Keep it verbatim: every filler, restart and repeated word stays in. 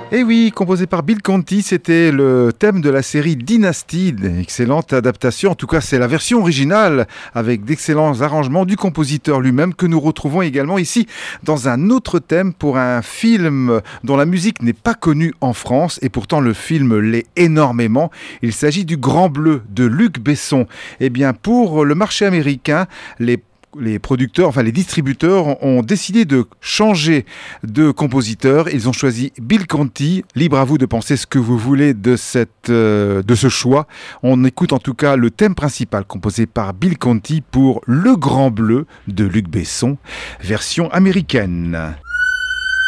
Et oui, composé par Bill Conti, c'était le thème de la série Dynasty. Excellente adaptation, en tout cas c'est la version originale avec d'excellents arrangements du compositeur lui-même que nous retrouvons également ici dans un autre thème pour un film dont la musique n'est pas connue en France et pourtant le film l'est énormément. Il s'agit du Grand Bleu de Luc Besson. Eh bien pour le marché américain, les Les producteurs, enfin les distributeurs ont décidé de changer de compositeur. Ils ont choisi Bill Conti. Libre à vous de penser ce que vous voulez de, cette, euh, de ce choix. On écoute en tout cas le thème principal composé par Bill Conti pour Le Grand Bleu de Luc Besson, version américaine.